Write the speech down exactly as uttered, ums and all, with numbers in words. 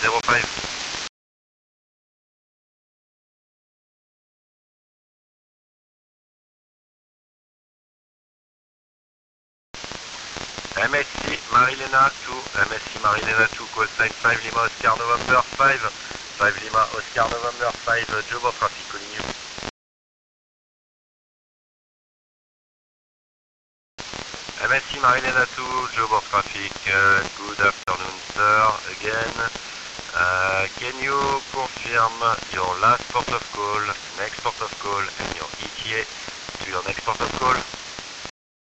zero five. M S C Marilena two, M S C Marilena two, call sign five Lima Oscar November five, five Lima Oscar November five, job of traffic calling you. M S C Marilena two, job of traffic, uh, good afternoon sir, again. Uh, can you confirm your last port of call, next port of call, and your E T A to your next port of call?